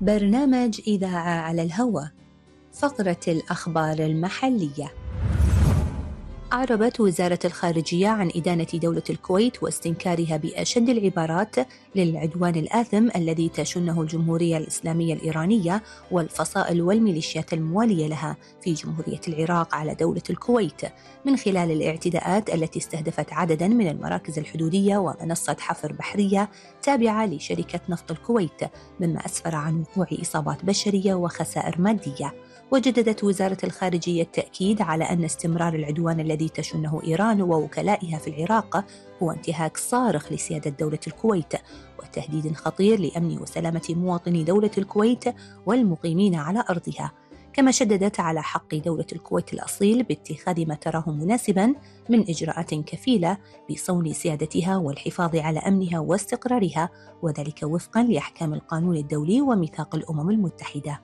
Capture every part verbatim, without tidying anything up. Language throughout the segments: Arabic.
برنامج إذاعة على الهواء. فقرة الأخبار المحلية. أعربت وزارة الخارجية عن إدانة دولة الكويت واستنكارها بأشد العبارات للعدوان الآثم الذي تشنه الجمهورية الإسلامية الإيرانية والفصائل والميليشيات الموالية لها في جمهورية العراق على دولة الكويت من خلال الاعتداءات التي استهدفت عدداً من المراكز الحدودية ومنصة حفر بحرية تابعة لشركة نفط الكويت، مما أسفر عن وقوع إصابات بشرية وخسائر مادية. وجددت وزارة الخارجية التأكيد على أن استمرار العدوان الذي تشنه إيران ووكلائها في العراق هو انتهاك صارخ لسيادة دولة الكويت وتهديد خطير لأمن وسلامة مواطني دولة الكويت والمقيمين على أرضها. كما شددت على حق دولة الكويت الأصيل باتخاذ ما تراه مناسباً من إجراءات كفيلة بصون سيادتها والحفاظ على أمنها واستقرارها، وذلك وفقاً لأحكام القانون الدولي وميثاق الأمم المتحدة.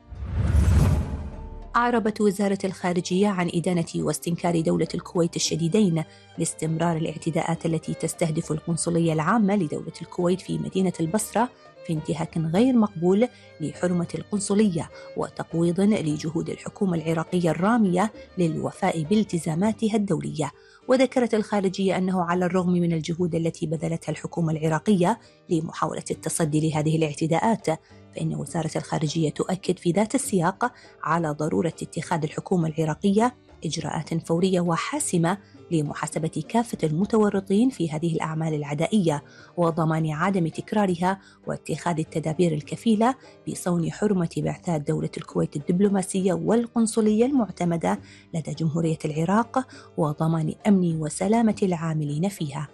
أعربت وزارة الخارجية عن إدانة واستنكار دولة الكويت الشديدين لاستمرار الاعتداءات التي تستهدف القنصلية العامة لدولة الكويت في مدينة البصرة في انتهاك غير مقبول لحرمة القنصلية وتقويض لجهود الحكومة العراقية الرامية للوفاء بالتزاماتها الدولية. وذكرت الخارجية أنه على الرغم من الجهود التي بذلتها الحكومة العراقية لمحاولة التصدي لهذه الاعتداءات، فإن وزارة الخارجية تؤكد في ذات السياق على ضرورة اتخاذ الحكومة العراقية إجراءات فورية وحاسمة لمحاسبة كافة المتورطين في هذه الأعمال العدائية وضمان عدم تكرارها واتخاذ التدابير الكفيلة بصون حرمة بعثات دولة الكويت الدبلوماسية والقنصلية المعتمدة لدى جمهورية العراق وضمان أمن وسلامة العاملين فيها.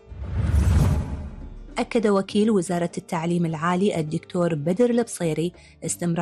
أكد وكيل وزارة التعليم العالي الدكتور بدر البصيري استمرار